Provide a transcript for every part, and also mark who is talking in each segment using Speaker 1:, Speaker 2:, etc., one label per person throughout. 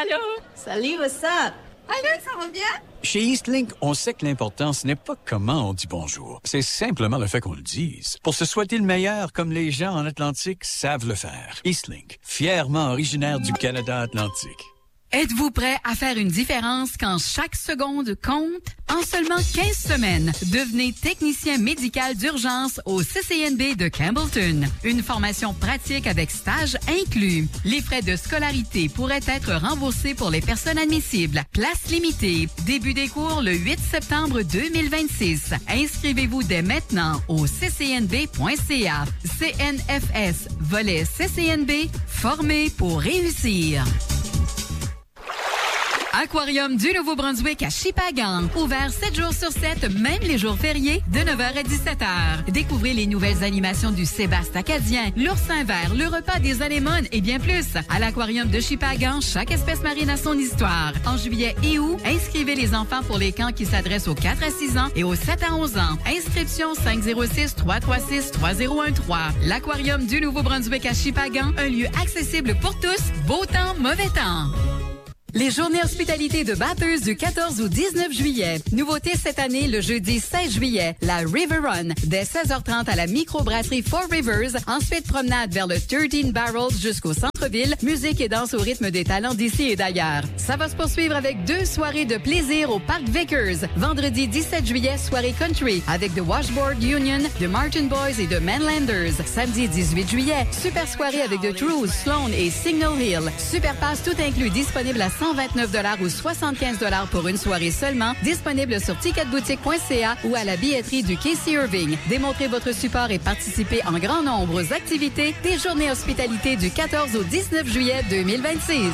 Speaker 1: Allô?
Speaker 2: Salut, what's up?
Speaker 1: Allô, ça va bien?
Speaker 3: Chez Eastlink, on sait que l'important, ce n'est pas comment on dit bonjour. C'est simplement le fait qu'on le dise. Pour se souhaiter le meilleur, comme les gens en Atlantique savent le faire. Eastlink, fièrement originaire du Canada Atlantique.
Speaker 4: Êtes-vous prêt à faire une différence quand chaque seconde compte? En seulement 15 semaines, devenez technicien médical d'urgence au CCNB de Campbellton. Une formation pratique avec stage inclus. Les frais de scolarité pourraient être remboursés pour les personnes admissibles. Place limitée. Début des cours le 8 septembre 2026. Inscrivez-vous dès maintenant au ccnb.ca. CNFS, volet CCNB, formé pour réussir. Aquarium du Nouveau-Brunswick à Shippagan. Ouvert 7 jours sur 7, même les jours fériés, de 9h à 17h. Découvrez les nouvelles animations du Sébaste acadien, l'oursin vert, le repas des anémones et bien plus. À l'Aquarium de Shippagan, chaque espèce marine a son histoire. En juillet et août, inscrivez les enfants pour les camps qui s'adressent aux 4 à 6 ans et aux 7 à 11 ans. Inscription 506-336-3013. L'Aquarium du Nouveau-Brunswick à Shippagan, un lieu accessible pour tous, beau temps, mauvais temps. Les journées hospitalité de Bathurst du 14 au 19 juillet. Nouveauté cette année, le jeudi 16 juillet, la River Run, dès 16h30 à la microbrasserie Four Rivers. Ensuite, promenade vers le 13 Barrels jusqu'au centre-ville. Musique et danse au rythme des talents d'ici et d'ailleurs. Ça va se poursuivre avec 2 soirées de plaisir au Parc Vickers. Vendredi 17 juillet, soirée country avec The Washboard Union, The Martin Boys et The Manlanders. Samedi 18 juillet, super soirée avec The Truth, Sloan et Signal Hill. Super pass tout inclus disponible à 129 $ ou 75 $ pour une soirée seulement, disponible sur ticketboutique.ca ou à la billetterie du Casey Irving. Démontrez votre support et participez en grand nombre aux activités des journées hospitalité du 14 au 19 juillet 2026.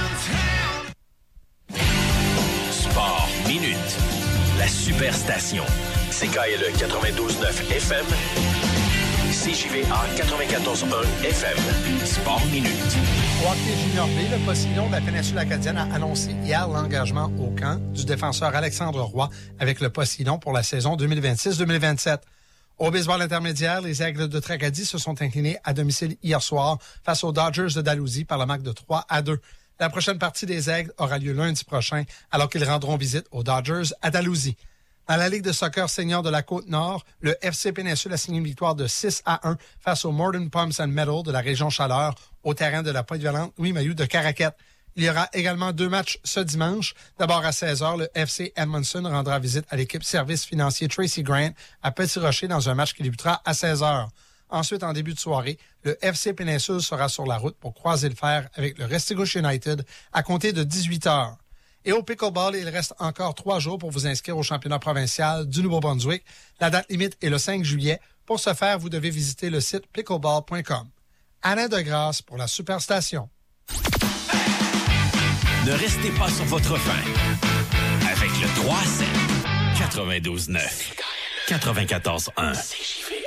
Speaker 5: Sport Minute, la superstation. CKLE 92.9 FM, CJVA 94.1 FM. Sport Minute.
Speaker 6: Au hockey junior B, le postillon de la péninsule acadienne a annoncé hier l'engagement au camp du défenseur Alexandre Roy avec le postillon pour la saison 2026-2027. Au baseball intermédiaire, les Aigles de Tracadie se sont inclinés à domicile hier soir face aux Dodgers de Dalhousie par la marque de 3-2. La prochaine partie des Aigles aura lieu lundi prochain alors qu'ils rendront visite aux Dodgers à Dalhousie. Dans la Ligue de soccer senior de la Côte-Nord, le FC Péninsule a signé une victoire de 6-1 face au Modern Pumps and Metal de la région Chaleur au terrain de la polyvalente Louis Mailloux de Caraquette. Il y aura également 2 matchs ce dimanche. D'abord à 16h, le FC Edmondson rendra visite à l'équipe service financier Tracy Grant à Petit-Rocher dans un match qui débutera à 16h. Ensuite, en début de soirée, le FC Péninsule sera sur la route pour croiser le fer avec le Restigouche United à compter de 18h. Et au pickleball, il reste encore 3 jours pour vous inscrire au championnat provincial du Nouveau-Brunswick. La date limite est le 5 juillet. Pour ce faire, vous devez visiter le site pickleball.com. Alain Degrasse pour la Superstation.
Speaker 5: Ne restez pas sur votre faim. Avec le 3-7, 92.9, 94.1.